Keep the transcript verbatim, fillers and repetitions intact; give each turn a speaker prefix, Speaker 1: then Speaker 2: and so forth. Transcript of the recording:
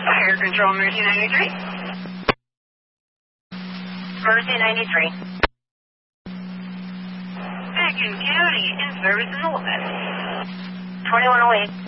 Speaker 1: Fire Control, Mercy ninety-three. Mercy ninety-three. Aiken County, in service in the west. twenty-one oh eight.